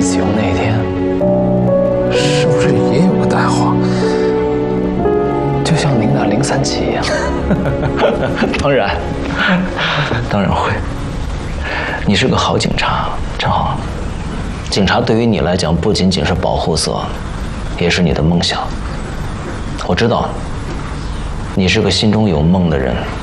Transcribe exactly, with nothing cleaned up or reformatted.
死用那一天，是不是也有个代号？就像您那零三七一样？当然，当然会。你是个好警察，陈浩。警察对于你来讲，不仅仅是保护色，也是你的梦想。我知道，你是个心中有梦的人。